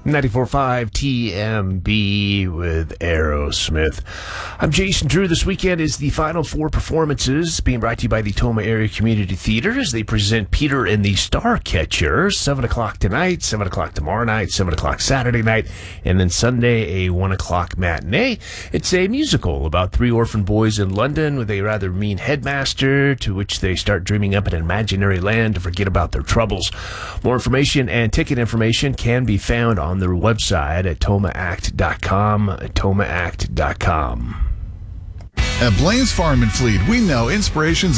94.5 TMB with Aerosmith. I'm Jason Drew. This weekend is the final four performances being brought to you by the Tomah Area Community Theater as they present Peter and the Starcatcher, 7 o'clock tonight, 7 o'clock tomorrow night, 7 o'clock Saturday night, and then Sunday a 1 o'clock matinee. It's a musical about three orphan boys in London with a rather mean headmaster to which they start dreaming up an imaginary land to forget about their troubles. More information and ticket information can be found on their website at tomahact.com, tomahact.com. At Blaine's Farm and Fleet, we know inspiration's